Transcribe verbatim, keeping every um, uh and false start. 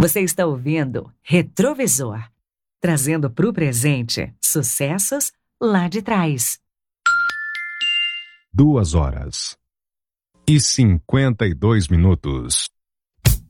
Você está ouvindo Retrovisor, trazendo para o presente sucessos lá de trás. Duas horas e cinquenta e dois minutos.